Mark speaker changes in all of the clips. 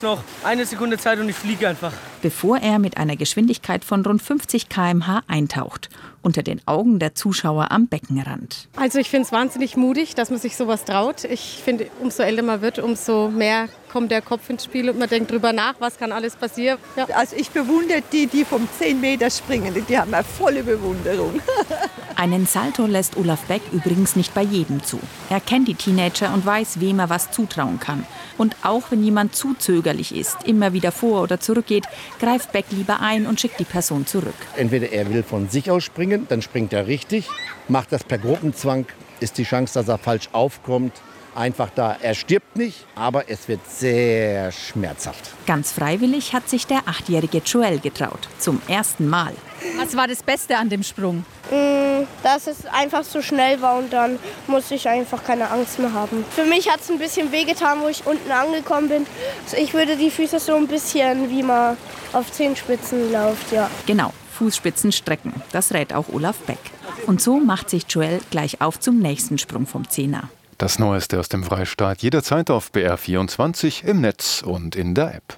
Speaker 1: Noch eine Sekunde Zeit und ich fliege einfach.
Speaker 2: Bevor er mit einer Geschwindigkeit von rund 50 km/h eintaucht, unter den Augen der Zuschauer am Beckenrand.
Speaker 3: Also ich finde es wahnsinnig mutig, dass man sich sowas traut. Ich finde, umso älter man wird, umso mehr kommt der Kopf ins Spiel und man denkt drüber nach, was kann alles passieren.
Speaker 4: Ja. Also ich bewundere die vom 10 Meter springen, die haben eine volle Bewunderung.
Speaker 2: Einen Salto lässt Olaf Beck übrigens nicht bei jedem zu. Er kennt die Teenager und weiß, wem er was zutrauen kann. Und auch wenn jemand zu zögerlich ist, immer wieder vor- oder zurückgeht, greift Beck lieber ein und schickt die Person zurück.
Speaker 5: Entweder er will von sich aus springen, dann springt er richtig. Macht das per Gruppenzwang, ist die Chance, dass er falsch aufkommt, einfach da. Er stirbt nicht, aber es wird sehr schmerzhaft.
Speaker 2: Ganz freiwillig hat sich der 8-jährige Joel getraut. Zum ersten Mal.
Speaker 6: Was war das Beste an dem Sprung?
Speaker 7: Dass es einfach so schnell war und dann musste ich einfach keine Angst mehr haben. Für mich hat es ein bisschen wehgetan, wo ich unten angekommen bin. Also ich würde die Füße so ein bisschen, wie man auf Zehenspitzen läuft, ja.
Speaker 2: Genau, Fußspitzen strecken. Das rät auch Olaf Beck. Und so macht sich Joel gleich auf zum nächsten Sprung vom Zehner.
Speaker 8: Das Neueste aus dem Freistaat jederzeit auf BR24 im Netz und in der App.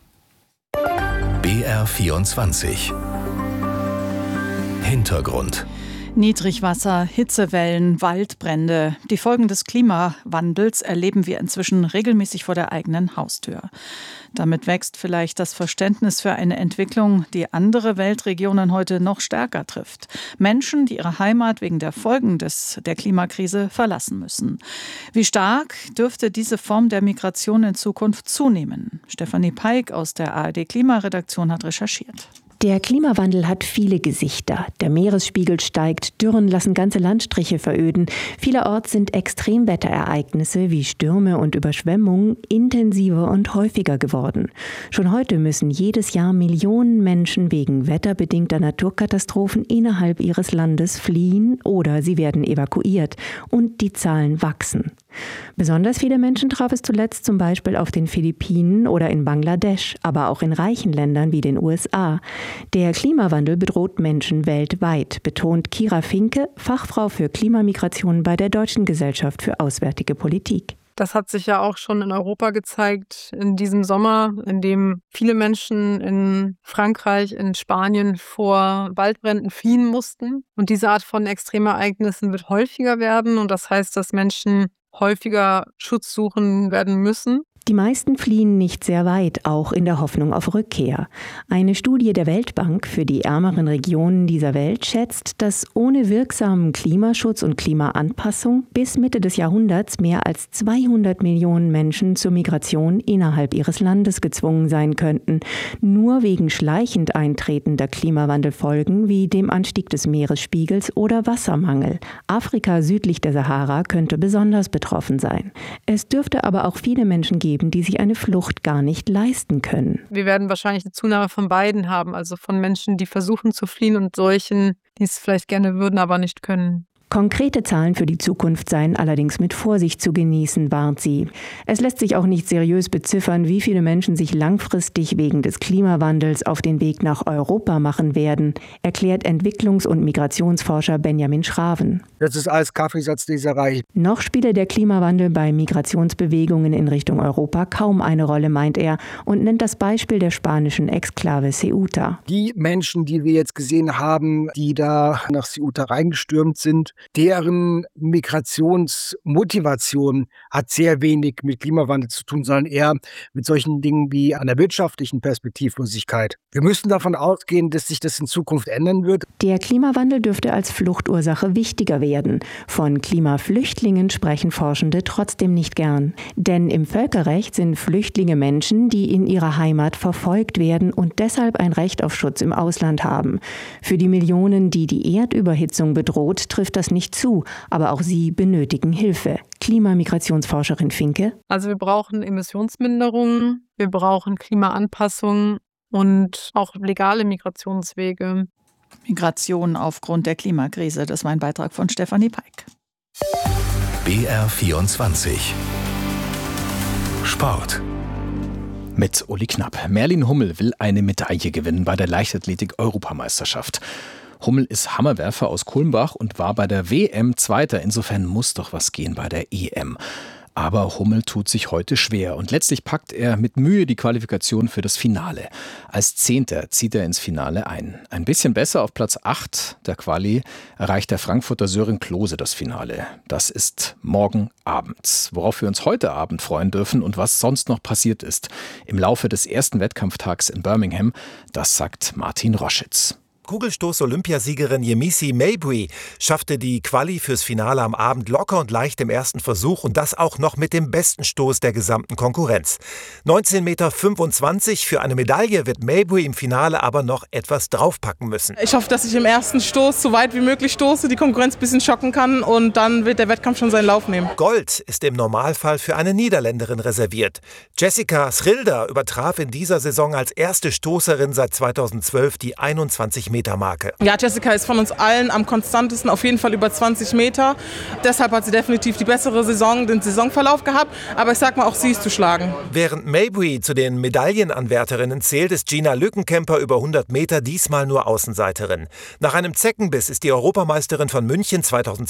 Speaker 9: BR24 Hintergrund.
Speaker 10: Niedrigwasser, Hitzewellen, Waldbrände. Die Folgen des Klimawandels erleben wir inzwischen regelmäßig vor der eigenen Haustür. Damit wächst vielleicht das Verständnis für eine Entwicklung, die andere Weltregionen heute noch stärker trifft. Menschen, die ihre Heimat wegen der Folgen der Klimakrise verlassen müssen. Wie stark dürfte diese Form der Migration in Zukunft zunehmen? Stefanie Peik aus der ARD-Klimaredaktion hat recherchiert.
Speaker 11: Der Klimawandel hat viele Gesichter. Der Meeresspiegel steigt, Dürren lassen ganze Landstriche veröden. Vielerorts sind Extremwetterereignisse wie Stürme und Überschwemmungen intensiver und häufiger geworden. Schon heute müssen jedes Jahr Millionen Menschen wegen wetterbedingter Naturkatastrophen innerhalb ihres Landes fliehen oder sie werden evakuiert. Und die Zahlen wachsen. Besonders viele Menschen traf es zuletzt zum Beispiel auf den Philippinen oder in Bangladesch, aber auch in reichen Ländern wie den USA. Der Klimawandel bedroht Menschen weltweit, betont Kira Finke, Fachfrau für Klimamigration bei der Deutschen Gesellschaft für Auswärtige Politik.
Speaker 12: Das hat sich ja auch schon in Europa gezeigt in diesem Sommer, in dem viele Menschen in Frankreich, in Spanien vor Waldbränden fliehen mussten. Und diese Art von Extremereignissen wird häufiger werden. Und das heißt, dass Menschen häufiger Schutz suchen werden müssen.
Speaker 11: Die meisten fliehen nicht sehr weit, auch in der Hoffnung auf Rückkehr. Eine Studie der Weltbank für die ärmeren Regionen dieser Welt schätzt, dass ohne wirksamen Klimaschutz und Klimaanpassung bis Mitte des Jahrhunderts mehr als 200 Millionen Menschen zur Migration innerhalb ihres Landes gezwungen sein könnten. Nur wegen schleichend eintretender Klimawandelfolgen wie dem Anstieg des Meeresspiegels oder Wassermangel. Afrika südlich der Sahara könnte besonders betroffen sein. Es dürfte aber auch viele Menschen geben, die sich eine Flucht gar nicht leisten können.
Speaker 12: Wir werden wahrscheinlich eine Zunahme von beiden haben, also von Menschen, die versuchen zu fliehen und solchen, die es vielleicht gerne würden, aber nicht können.
Speaker 11: Konkrete Zahlen für die Zukunft seien allerdings mit Vorsicht zu genießen, warnt sie. Es lässt sich auch nicht seriös beziffern, wie viele Menschen sich langfristig wegen des Klimawandels auf den Weg nach Europa machen werden, erklärt Entwicklungs- und Migrationsforscher Benjamin Schraven.
Speaker 13: Das ist alles Kaffeesatzleserei.
Speaker 11: Noch spiele der Klimawandel bei Migrationsbewegungen in Richtung Europa kaum eine Rolle, meint er, und nennt das Beispiel der spanischen Exklave Ceuta.
Speaker 13: Die Menschen, die wir jetzt gesehen haben, die da nach Ceuta reingestürmt sind, deren Migrationsmotivation hat sehr wenig mit Klimawandel zu tun, sondern eher mit solchen Dingen wie einer wirtschaftlichen Perspektivlosigkeit. Wir müssen davon ausgehen, dass sich das in Zukunft ändern wird.
Speaker 11: Der Klimawandel dürfte als Fluchtursache wichtiger werden. Von Klimaflüchtlingen sprechen Forschende trotzdem nicht gern. Denn im Völkerrecht sind Flüchtlinge Menschen, die in ihrer Heimat verfolgt werden und deshalb ein Recht auf Schutz im Ausland haben. Für die Millionen, die die Erdüberhitzung bedroht, trifft das nicht zu, aber auch sie benötigen Hilfe. Klimamigrationsforscherin Finke.
Speaker 12: Also wir brauchen Emissionsminderungen, wir brauchen Klimaanpassung und auch legale Migrationswege.
Speaker 10: Migration aufgrund der Klimakrise, das war ein Beitrag von Stefanie Peik.
Speaker 9: BR24 Sport.
Speaker 14: Mit Uli Knapp. Merlin Hummel will eine Medaille gewinnen bei der Leichtathletik-Europameisterschaft. Hummel ist Hammerwerfer aus Kulmbach und war bei der WM Zweiter. Insofern muss doch was gehen bei der EM. Aber Hummel tut sich heute schwer und letztlich packt er mit Mühe die Qualifikation für das Finale. Als 10. zieht er ins Finale ein. Ein bisschen besser auf Platz 8 der Quali erreicht der Frankfurter Sören Klose das Finale. Das ist morgen Abend. Worauf wir uns heute Abend freuen dürfen und was sonst noch passiert ist im Laufe des ersten Wettkampftags in Birmingham, das sagt Martin Roschitz.
Speaker 9: Kugelstoß-Olympiasiegerin Yemisi Mabry schaffte die Quali fürs Finale am Abend locker und leicht im ersten Versuch und das auch noch mit dem besten Stoß der gesamten Konkurrenz. 19,25 Meter für eine Medaille wird Mabry im Finale aber noch etwas draufpacken müssen.
Speaker 15: Ich hoffe, dass ich im ersten Stoß so weit wie möglich stoße, die Konkurrenz ein bisschen schocken kann und dann wird der Wettkampf schon seinen Lauf nehmen.
Speaker 9: Gold ist im Normalfall für eine Niederländerin reserviert. Jessica Schrilder übertraf in dieser Saison als erste Stoßerin seit 2012 die 21-Meter-Marke.
Speaker 15: Ja, Jessica ist von uns allen am konstantesten, auf jeden Fall über 20 Meter. Deshalb hat sie definitiv die bessere Saison, den Saisonverlauf gehabt. Aber ich sag mal, auch sie ist zu schlagen.
Speaker 9: Während Mabry zu den Medaillenanwärterinnen zählt, ist Gina Lückenkämper über 100 Meter diesmal nur Außenseiterin. Nach einem Zeckenbiss ist die Europameisterin von München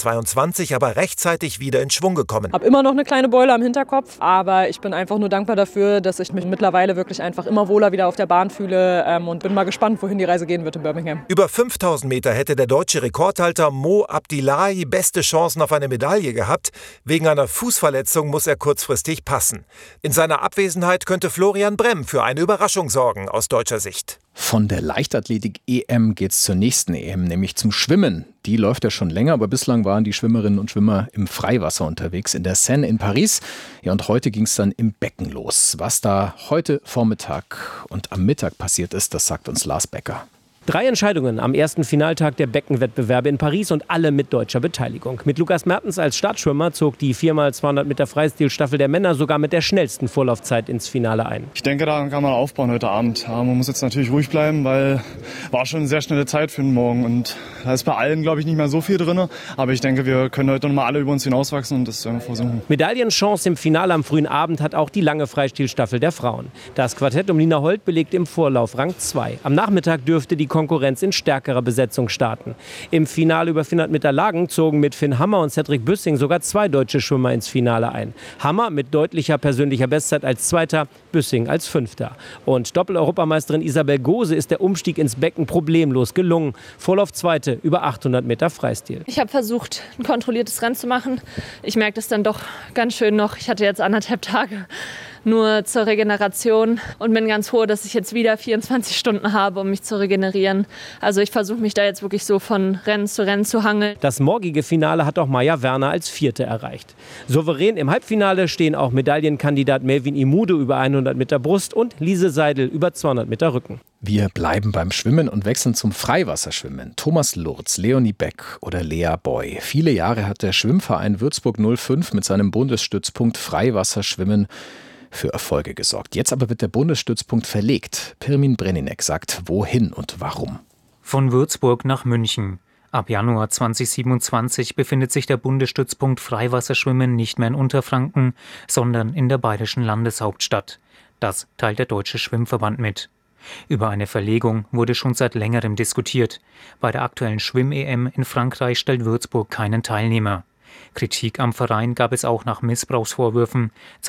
Speaker 9: 2022 aber rechtzeitig wieder in Schwung gekommen.
Speaker 16: Ich habe immer noch eine kleine Beule am Hinterkopf, aber ich bin einfach nur dankbar dafür, dass ich mich mittlerweile wirklich einfach immer wohler wieder auf der Bahn fühle und bin mal gespannt, wohin die Reise gehen wird in Birmingham.
Speaker 9: Über 5000 Meter hätte der deutsche Rekordhalter Mo Abdillahi beste Chancen auf eine Medaille gehabt. Wegen einer Fußverletzung muss er kurzfristig passen. In seiner Abwesenheit könnte Florian Bremm für eine Überraschung sorgen aus deutscher Sicht.
Speaker 14: Von der Leichtathletik-EM geht's zur nächsten EM, nämlich zum Schwimmen. Die läuft ja schon länger, aber bislang waren die Schwimmerinnen und Schwimmer im Freiwasser unterwegs in der Seine in Paris. Ja, und heute ging's dann im Becken los. Was da heute Vormittag und am Mittag passiert ist, das sagt uns Lars Becker.
Speaker 17: 3 Entscheidungen am ersten Finaltag der Beckenwettbewerbe in Paris und alle mit deutscher Beteiligung. Mit Lukas Mertens als Startschwimmer zog die 4x200 Meter Freistilstaffel der Männer sogar mit der schnellsten Vorlaufzeit ins Finale ein.
Speaker 18: Ich denke, daran kann man aufbauen heute Abend. Ja, man muss jetzt natürlich ruhig bleiben, weil war schon eine sehr schnelle Zeit für den Morgen. Und da ist bei allen, glaube ich, nicht mehr so viel drin. Aber ich denke, wir können heute noch mal alle über uns hinauswachsen und das werden wir versuchen.
Speaker 17: Medaillenchance im Finale am frühen Abend hat auch die lange Freistilstaffel der Frauen. Das Quartett um Nina Holt belegt im Vorlauf Rang 2. Am Nachmittag dürfte die Konkurrenz in stärkerer Besetzung starten. Im Finale über 400 Meter Lagen zogen mit Finn Hammer und Cedric Büssing sogar 2 deutsche Schwimmer ins Finale ein. Hammer mit deutlicher persönlicher Bestzeit als Zweiter, Büssing als Fünfter. Und Doppel-Europameisterin Isabel Gose ist der Umstieg ins Becken problemlos gelungen. Vorlauf Zweite über 800 Meter Freistil.
Speaker 19: Ich habe versucht, ein kontrolliertes Rennen zu machen. Ich merke das dann doch ganz schön noch. Ich hatte jetzt 1,5 Tage nur zur Regeneration und bin ganz froh, dass ich jetzt wieder 24 Stunden habe, um mich zu regenerieren. Also ich versuche mich da jetzt wirklich so von Rennen zu hangeln.
Speaker 17: Das morgige Finale hat auch Maja Werner als Vierte erreicht. Souverän im Halbfinale stehen auch Medaillenkandidat Melvin Imude über 100 Meter Brust und Lise Seidel über 200 Meter Rücken.
Speaker 14: Wir bleiben beim Schwimmen und wechseln zum Freiwasserschwimmen. Thomas Lurz, Leonie Beck oder Lea Boy. Viele Jahre hat der Schwimmverein Würzburg 05 mit seinem Bundesstützpunkt Freiwasserschwimmen für Erfolge gesorgt. Jetzt aber wird der Bundesstützpunkt verlegt. Pirmin Breninek sagt, wohin und warum.
Speaker 20: Von Würzburg nach München. Ab Januar 2027 befindet sich der Bundesstützpunkt Freiwasserschwimmen nicht mehr in Unterfranken, sondern in der bayerischen Landeshauptstadt. Das teilt der Deutsche Schwimmverband mit. Über eine Verlegung wurde schon seit längerem diskutiert. Bei der aktuellen Schwimm-EM in Frankreich stellt Würzburg keinen Teilnehmer. Kritik am Verein gab es auch nach Missbrauchsvorwürfen.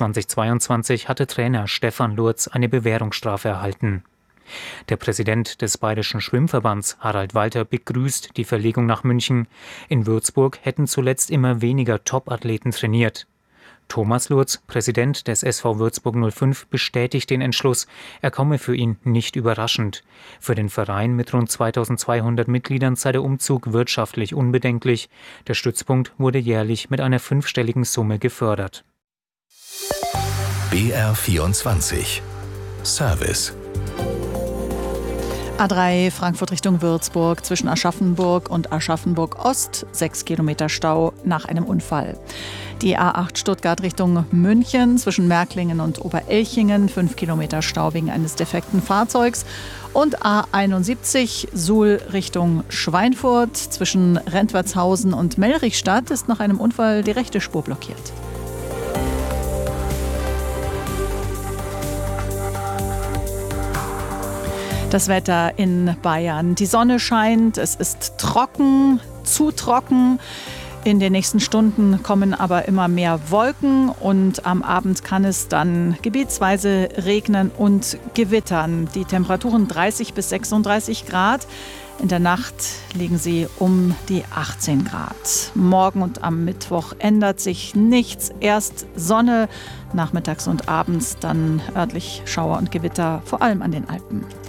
Speaker 20: 2022 hatte Trainer Stefan Lurz eine Bewährungsstrafe erhalten. Der Präsident des Bayerischen Schwimmverbands, Harald Walter, begrüßt die Verlegung nach München. In Würzburg hätten zuletzt immer weniger Top-Athleten trainiert. Thomas Lurz, Präsident des SV Würzburg 05, bestätigt den Entschluss. Er komme für ihn nicht überraschend. Für den Verein mit rund 2200 Mitgliedern sei der Umzug wirtschaftlich unbedenklich. Der Stützpunkt wurde jährlich mit einer 5-stelligen Summe gefördert.
Speaker 21: BR24 Service
Speaker 10: A3 Frankfurt Richtung Würzburg zwischen Aschaffenburg und Aschaffenburg-Ost, 6 Kilometer Stau nach einem Unfall. Die A8 Stuttgart Richtung München zwischen Märklingen und Oberelchingen, 5 Kilometer Stau wegen eines defekten Fahrzeugs. Und A71 Suhl Richtung Schweinfurt zwischen Rentwertshausen und Melrichstadt ist nach einem Unfall die rechte Spur blockiert. Das Wetter in Bayern. Die Sonne scheint, es ist trocken, zu trocken. In den nächsten Stunden kommen aber immer mehr Wolken und am Abend kann es dann gebietsweise regnen und gewittern. Die Temperaturen 30 bis 36 Grad. In der Nacht liegen sie um die 18 Grad. Morgen und am Mittwoch ändert sich nichts. Erst Sonne, nachmittags und abends dann örtlich Schauer und Gewitter, vor allem an den Alpen.